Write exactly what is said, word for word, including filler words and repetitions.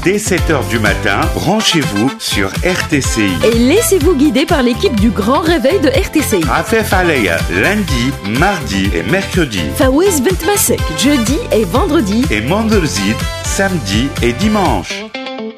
dès sept heures du matin, branchez-vous sur R T C I. Et laissez-vous guider par l'équipe du Grand Réveil de R T C I. Afef Alaya, lundi, mardi et mercredi. Fawez Bent Masek, jeudi et vendredi. Et Manderzid, samedi et dimanche.